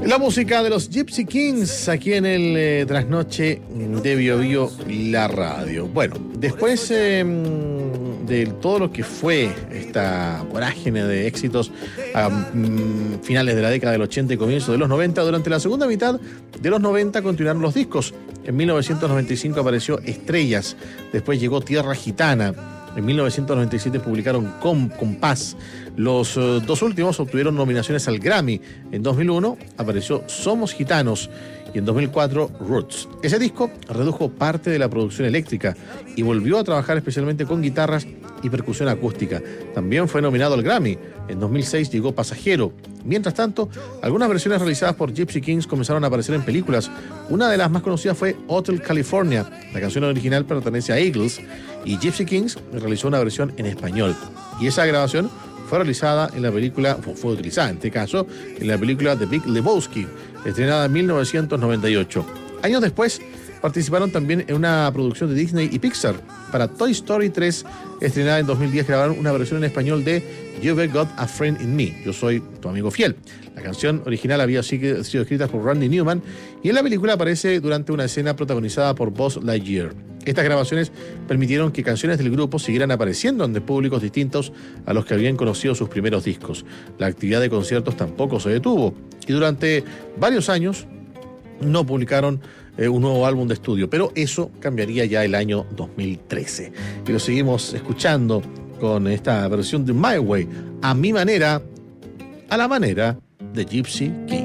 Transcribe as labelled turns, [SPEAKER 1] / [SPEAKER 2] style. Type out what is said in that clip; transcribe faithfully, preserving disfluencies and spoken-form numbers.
[SPEAKER 1] La música de los Gypsy Kings aquí en el eh, Trasnoche de Bio Bio, la radio. Bueno, después eh, de todo lo que fue esta vorágine de éxitos a um, finales de la década del ochenta y comienzos de los noventa, durante la segunda mitad de los noventa continuaron los discos. En mil novecientos noventa y cinco apareció Estrellas, después llegó Tierra Gitana. En mil novecientos noventa y siete publicaron Com, Compás. Los uh, dos últimos obtuvieron nominaciones al Grammy. En dos mil uno apareció Somos Gitanos y en dos mil cuatro Roots. Ese disco redujo parte de la producción eléctrica y volvió a trabajar especialmente con guitarras y percusión acústica. También fue nominado al Grammy. En dos mil seis llegó Pasajero. Mientras tanto, algunas versiones realizadas por Gypsy Kings comenzaron a aparecer en películas. Una de las más conocidas fue Hotel California. La canción original pertenece a Eagles y Gypsy Kings realizó una versión en español. Y esa grabación fue realizada en la película, fue utilizada en este caso, en la película The Big Lebowski, estrenada en mil novecientos noventa y ocho. Años después, participaron también en una producción de Disney y Pixar. Para Toy Story tres, estrenada en dos mil diez, grabaron una versión en español de You've Got a Friend in Me, Yo Soy Tu Amigo Fiel. La canción original había sido escrita por Randy Newman y en la película aparece durante una escena protagonizada por Buzz Lightyear. Estas grabaciones permitieron que canciones del grupo siguieran apareciendo ante públicos distintos a los que habían conocido sus primeros discos. La actividad de conciertos tampoco se detuvo y durante varios años no publicaron eh, un nuevo álbum de estudio, pero eso cambiaría ya el año dos mil trece. Y lo seguimos escuchando con esta versión de My Way, a mi manera, a la manera de Gypsy King.